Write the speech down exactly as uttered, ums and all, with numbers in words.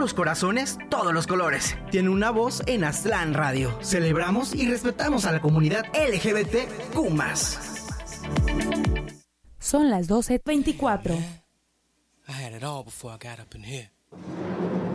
los corazones, todos los colores. Tiene una voz en Aztlán Radio. Celebramos y respetamos a la comunidad L G B T Q más. Son las doce veinticuatro. I had it all before I got up in here.